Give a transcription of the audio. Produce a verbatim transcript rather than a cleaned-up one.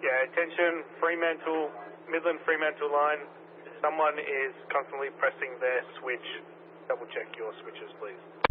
Yeah, attention, Fremantle, Midland Fremantle line. Someone is constantly pressing their switch. Double check your switches, please.